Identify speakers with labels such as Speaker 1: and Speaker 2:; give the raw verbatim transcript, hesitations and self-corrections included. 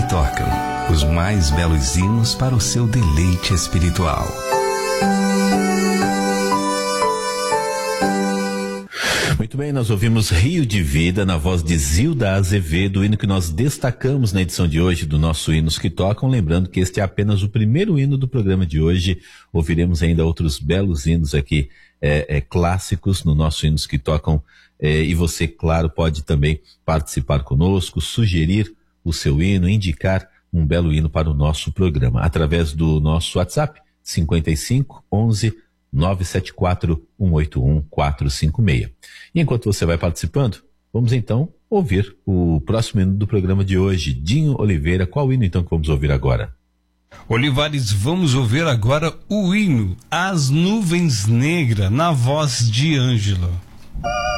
Speaker 1: tocam, os mais belos hinos para o seu deleite espiritual.
Speaker 2: Muito bem, nós ouvimos Rio de Vida na voz de Zilda Azevedo, o hino que nós destacamos na edição de hoje do nosso Hinos que Tocam, lembrando que este é apenas o primeiro hino do programa de hoje. Ouviremos ainda outros belos hinos aqui, é, é, clássicos no nosso Hinos que Tocam, é, e você, claro, pode também participar conosco, sugerir o seu hino, indicar um belo hino para o nosso programa, através do nosso WhatsApp, cinquenta e cinco, onze, nove sete quatro, um oito um, quatro cinco seis. E enquanto você vai participando, vamos então ouvir o próximo hino do programa de hoje. Dinho Oliveira, qual hino então que vamos ouvir agora?
Speaker 3: Olivares, vamos ouvir agora o hino As Nuvens Negras, na voz de Ângelo.